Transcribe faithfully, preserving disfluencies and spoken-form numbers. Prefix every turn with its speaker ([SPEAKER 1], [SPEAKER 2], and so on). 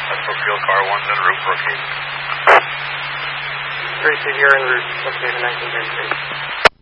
[SPEAKER 1] That's Brookfield, car one's en route, Brookhaven.
[SPEAKER 2] Tracy, you're en route, Brookhaven, nineteen thirty-three.